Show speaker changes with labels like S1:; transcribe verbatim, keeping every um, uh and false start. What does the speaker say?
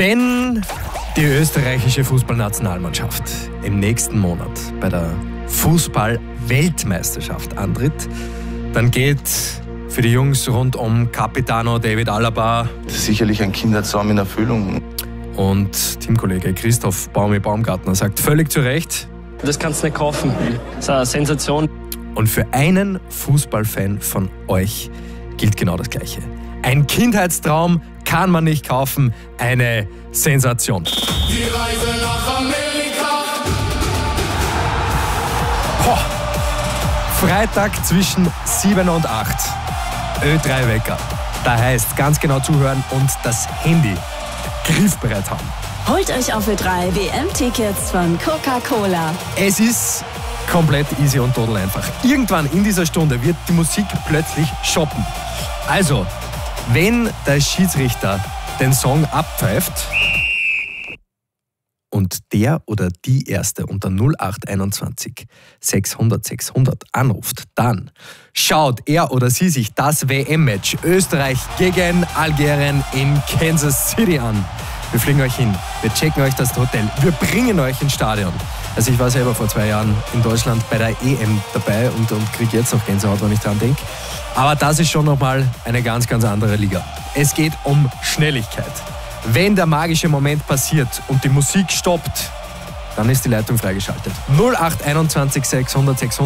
S1: Wenn die österreichische Fußballnationalmannschaft im nächsten Monat bei der Fußball-Weltmeisterschaft antritt, dann geht für die Jungs rund um Capitano David Alaba
S2: sicherlich ein Kindertraum in Erfüllung.
S1: Und Teamkollege Christoph Baumi-Baumgartner sagt völlig zu Recht:
S3: Das kannst du nicht kaufen. Das ist eine Sensation.
S1: Und für einen Fußballfan von euch gilt genau das Gleiche. Ein Kindheitstraum kann man nicht kaufen, eine Sensation.
S4: Die Reise nach Amerika.
S1: Boah. Freitag zwischen sieben und acht. Ö drei Wecker. Da heißt ganz genau zuhören und das Handy griffbereit haben.
S5: Holt euch auf Ö drei W M-Tickets von Coca-Cola.
S1: Es ist komplett easy und total einfach. Irgendwann in dieser Stunde wird die Musik plötzlich shoppen. Also, wenn der Schiedsrichter den Song abpfeift und der oder die Erste unter null acht einundzwanzig sechshundert sechshundert anruft, dann schaut er oder sie sich das W M-Match Österreich gegen Algerien in Kansas City an. Wir fliegen euch hin, wir checken euch das Hotel, wir bringen euch ins Stadion. Also ich war selber vor zwei Jahren in Deutschland bei der E M dabei und, und kriege jetzt noch Gänsehaut, wenn ich dran denke. Aber das ist schon nochmal eine ganz, ganz andere Liga. Es geht um Schnelligkeit. Wenn der magische Moment passiert und die Musik stoppt, dann ist die Leitung freigeschaltet. null acht einundzwanzig sechshundert sechshundert